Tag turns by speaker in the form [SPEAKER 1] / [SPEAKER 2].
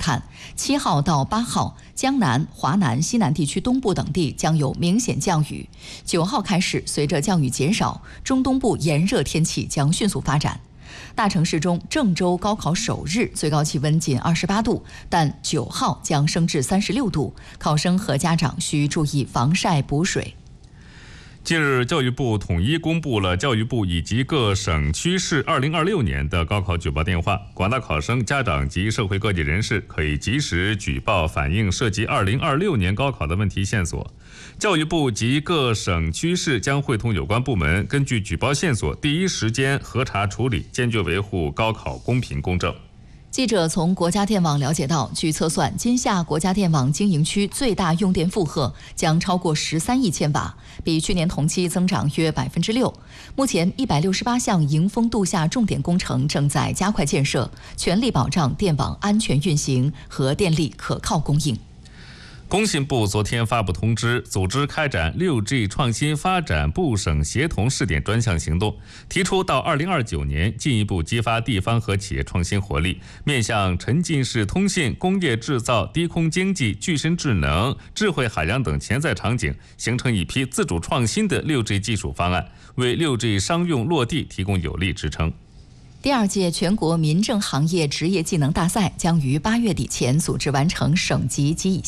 [SPEAKER 1] 看，7号到8号，江南、华南、西南地区东部等地将有明显降雨。9号开始，随着降雨减少，中东部炎热天气将迅速发展。大城市中，郑州高考首日最高气温仅28度，但9号将升至36度，考生和家长需注意防晒补水。
[SPEAKER 2] 近日，教育部统一公布了教育部以及各省区市2026年的高考举报电话，广大考生、家长及社会各界人士可以及时举报反映涉及2026年高考的问题线索。教育部及各省区市将会同有关部门，根据举报线索，第一时间核查处理，坚决维护高考公平公正。
[SPEAKER 1] 记者从国家电网了解到，据测算，今夏国家电网经营区最大用电负荷将超过13亿千瓦，比去年同期增长约6%。目前168项迎峰度夏重点工程正在加快建设，全力保障电网安全运行和电力可靠供应。
[SPEAKER 2] 工信部昨天发布通知，组织开展6G 创新发展部省协同试点专项行动，提出到2029年进一步激发地方和企业创新活力，面向沉浸式通信、工业制造、低空经济、具身智能、智慧海洋等潜在场景，形成一批自主创新的6G 技术方案，为6G 商用落地提供有力支撑。
[SPEAKER 1] 第2届全国民政行业职业技能大赛将于8月底前组织完成省级及以